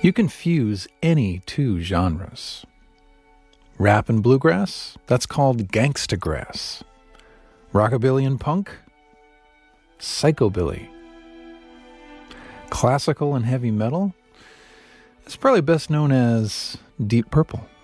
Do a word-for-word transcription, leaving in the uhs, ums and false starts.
You can fuse any two genres. Rap and bluegrass, that's called gangstagrass. Rockabilly and punk, psychobilly. Classical and heavy metal, it's probably best known as Deep Purple.